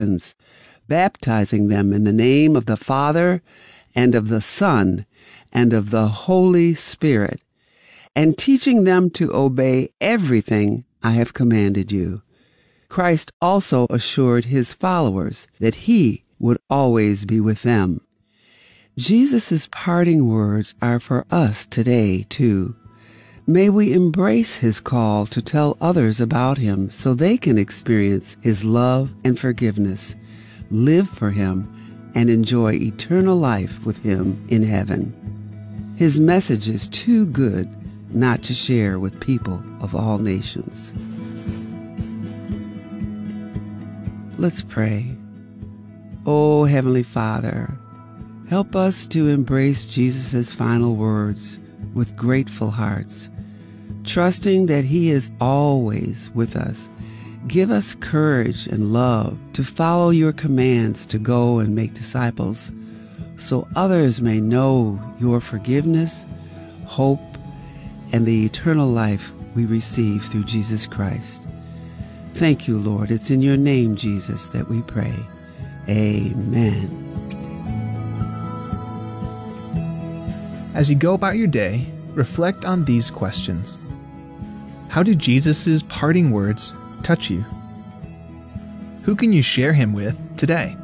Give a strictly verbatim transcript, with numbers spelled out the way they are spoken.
baptizing them in the name of the Father and of the Son and of the Holy Spirit, and teaching them to obey everything I have commanded you. Christ also assured his followers that he would always be with them. Jesus' parting words are for us today, too. May we embrace his call to tell others about him so they can experience his love and forgiveness, live for him, and enjoy eternal life with him in heaven. His message is too good not to share with people of all nations. Let's pray. Oh, Heavenly Father, help us to embrace Jesus' final words with grateful hearts, trusting that he is always with us. Give us courage and love to follow your commands to go and make disciples, so others may know your forgiveness, hope, and the eternal life we receive through Jesus Christ. Thank you, Lord. It's in your name, Jesus, that we pray. Amen. As you go about your day, reflect on these questions. How do Jesus' parting words touch you? Who can you share him with today?